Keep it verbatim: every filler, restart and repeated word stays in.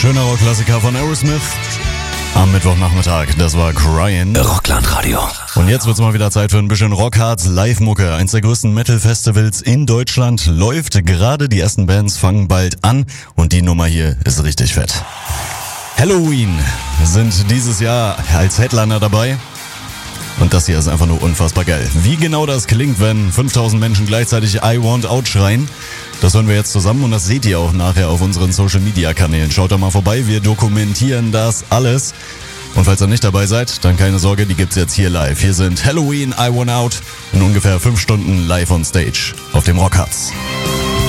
Schöner Rockklassiker von Aerosmith. Am Mittwochnachmittag, das war Cryin'. Rocklandradio. Und jetzt wird's mal wieder Zeit für ein bisschen Rockharz Live-Mucke. Eins der größten Metal-Festivals in Deutschland läuft gerade. Die ersten Bands fangen bald an und die Nummer hier ist richtig fett. Halloween sind dieses Jahr als Headliner dabei. Und das hier ist einfach nur unfassbar geil. Wie genau das klingt, wenn fünftausend Menschen gleichzeitig I Want Out schreien, das hören wir jetzt zusammen und das seht ihr auch nachher auf unseren Social-Media-Kanälen. Schaut da mal vorbei, wir dokumentieren das alles. Und falls ihr nicht dabei seid, dann keine Sorge, die gibt's jetzt hier live. Hier sind Halloween, I Want Out in ungefähr fünf Stunden live on stage auf dem Rockharz.